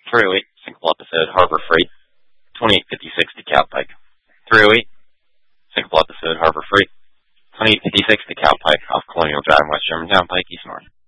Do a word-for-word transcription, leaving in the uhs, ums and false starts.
three oh eight, single episode, Harbor Freight, twenty-eight fifty-six DeKalb Pike. three oh eight, single episode, Harbor Freight, twenty-eight fifty-six DeKalb Pike, off Colonial Drive, West Germantown Pike, East North.